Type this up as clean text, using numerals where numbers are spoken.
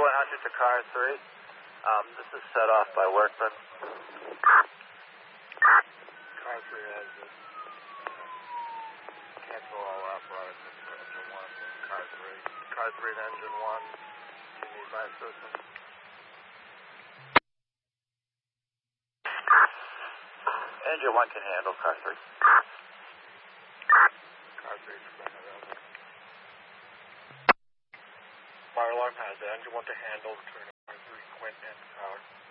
100 to car 3. This is set off by workman. Car 3 has it. Cancel all apparatus for engine 1. Car 3. Car 3 to engine 1. You need my system. Engine 1 can handle car 3. Car 3 is available. Fire alarm has the engine 1 to handle, return to car 3, Quint and power.